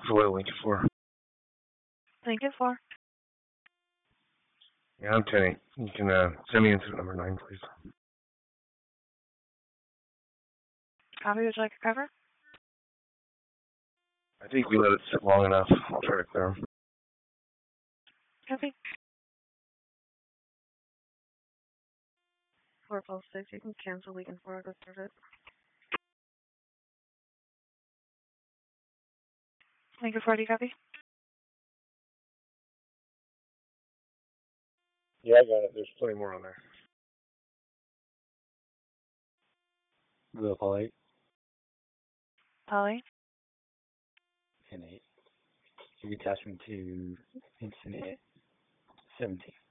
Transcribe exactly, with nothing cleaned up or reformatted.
For what Lincoln for? Lincoln four. Yeah, I'm ten eight. You can uh, send me incident number nine, please. Copy, would you like a cover? I think we let it sit long enough. I'll try to clear them. Copy. Four pulse six, you can cancel Lincoln four, go service. Lincoln four, do you copy? Yeah, I got it. There's plenty more on there. Blue Paul eight. Polly. ten eight. Your attachment to incident seventeen.